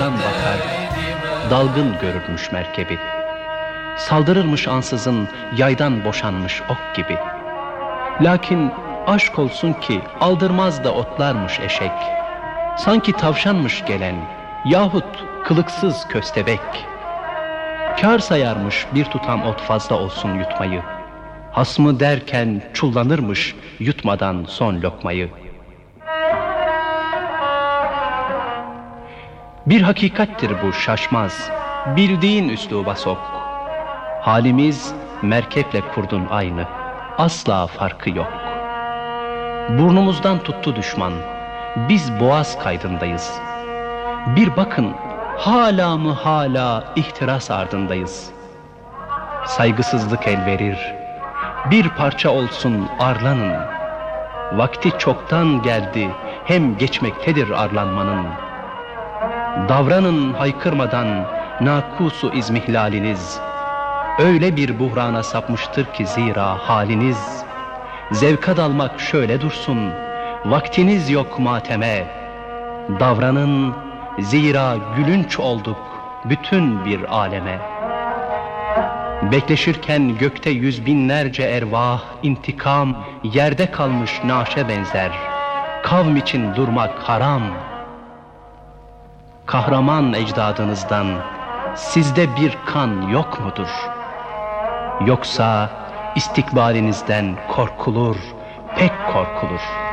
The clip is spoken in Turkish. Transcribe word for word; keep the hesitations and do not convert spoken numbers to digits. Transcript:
yaydan bakar, dalgın görürmüş merkebi. Saldırırmış ansızın yaydan boşanmış ok gibi. Lakin aşk olsun ki aldırmaz da otlarmış eşek. Sanki tavşanmış gelen yahut kılıksız köstebek. Kâr sayarmış bir tutam ot fazla olsun yutmayı. Hasmı derken çullanırmış yutmadan son lokmayı. Bir hakikattir bu şaşmaz, bildiğin üsluba sok. Halimiz merkeple kurdun aynı, asla farkı yok. Burnumuzdan tuttu düşman, biz boğaz kaydındayız. Bir bakın, hala mı hala ihtiras ardındayız. Saygısızlık el verir, bir parça olsun arlanın. Vakti çoktan geldi, hem geçmektedir arlanmanın. Davranın haykırmadan nakusu izmihlaliniz. Öyle bir buhrana sapmıştır ki zira haliniz. Zevka dalmak şöyle dursun, vaktiniz yok mateme. Davranın, zira gülünç olduk bütün bir aleme. Bekleşirken gökte yüz binlerce ervah, intikam yerde kalmış naşe benzer. Kavm için durmak haram. Kahraman ecdadınızdan sizde bir kan yok mudur? Yoksa istikbalinizden korkulur, pek korkulur.